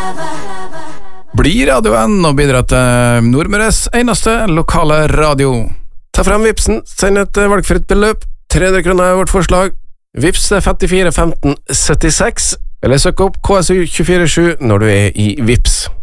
Bli radioen og bidra til Nordmøres eneste lokale radio. Ta frem Vipsen, send et valgfritt beløp. 300 kroner er vårt forslag. Vips er 54 15 76, eller søk opp KSU 247 når du er i Vips.